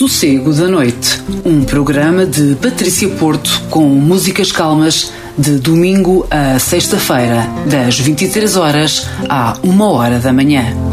Sossego da Noite, um programa de Patrícia Porto com músicas calmas de domingo a sexta-feira, das 23 horas à 1 hora da manhã.